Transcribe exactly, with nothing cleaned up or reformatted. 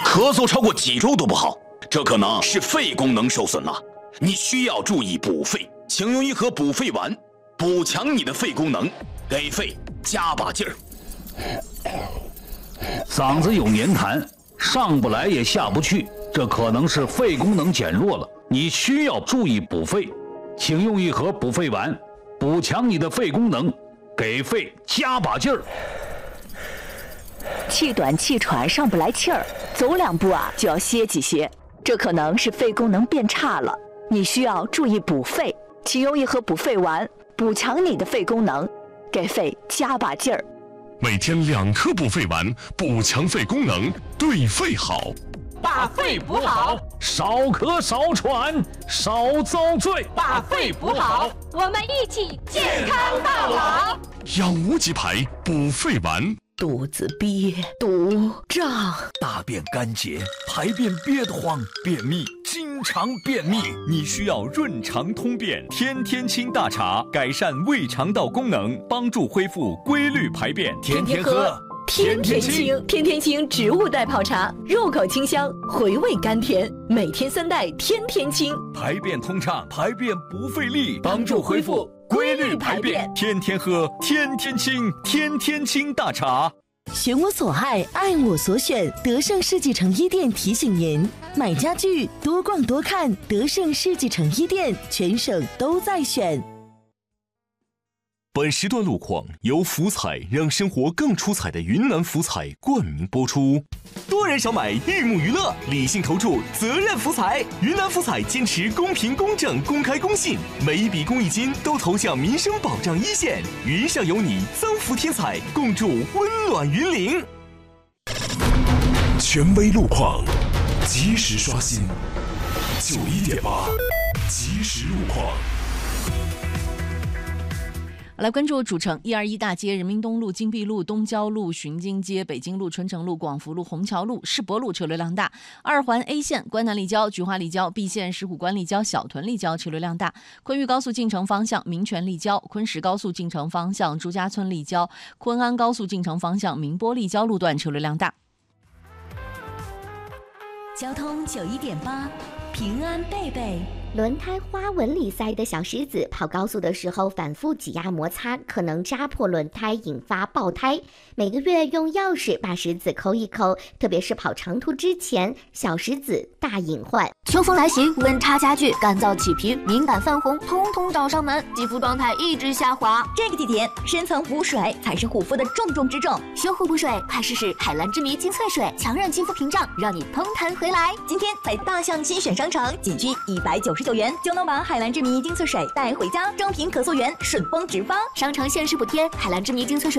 咳嗽超过几周都不好，这可能是肺功能受损了，你需要注意补肺，请用一盒补肺丸，补强你的肺功能，给肺加把劲儿。 嗓子有黏痰，上不来也下不去，这可能是肺功能减弱了，你需要注意补肺，请用一盒补肺丸，补强你的肺功能，给肺加把劲儿。 气短气喘，上不来气儿，走两步啊就要歇几歇，这可能是肺功能变差了，你需要注意补肺，请用一盒补肺丸，补强你的肺功能，给肺加把劲儿。 每天两颗补肺丸，补强肺功能，对肺好。 把肺补好， 少咳少喘少遭罪。 把肺补好，我们一起健康到老。 养无极牌补肺丸。 肚子憋、肚胀， 大便干结，排便憋得慌，便秘，经常便秘，你需要润肠通便天天清大茶，改善胃肠道功能，帮助恢复规律排便。天天喝天天清，天天清植物代泡茶，入口清香，回味甘甜，每天三袋天天清， 排便通畅，排便不费力，帮助恢复规律排便。天天喝天天清，天天清大茶。 选我所爱，爱我所选。德胜世纪城一店提醒您：买家具多逛多看，德胜世纪城一店，全省都在选。 本时段路况由福彩让生活更出彩的云南福彩冠名播出。多人少买，玉木娱乐，理性投注，责任福彩。云南福彩坚持公平、公正、公开、公信，每一笔公益金都投向民生保障一线。云上有你，增福添彩，共筑温暖云岭。 权威路况，及时刷新。九一点八，及时路况。 来关注主城一二一大街、人民东路、金碧路、东郊路、巡京街、北京路、春城路、广福路、虹桥路、世博路车流量大。二环 A 线关南立交、菊花立交、B 线石虎关立交、小屯立交车流量大。昆玉高速进城方向民权立交、昆石高速进城方向朱家村立交、昆安高速进城方向明波立交路段车流量大。 交通九一点八，平安贝贝。 轮胎花纹里塞的小石子，跑高速的时候反复挤压摩擦，可能扎破轮胎，引发爆胎。每个月用钥匙把石子抠一抠，特别是跑长途之前，小石子大隐患。 秋风来袭，温差加剧，干燥起皮，敏感泛红，通通找上门，肌肤状态一直下滑。 这个季节，深层补水才是护肤的重中之重。 修护补水，快试试海蓝之谜精粹水，强韧肌肤屏障，让你通弹回来。 今天在大象精选商城，仅需一百九十九元就能把海蓝之谜精粹水带回家，正品可溯源，顺丰直发。 商城限时补贴，海蓝之谜精粹水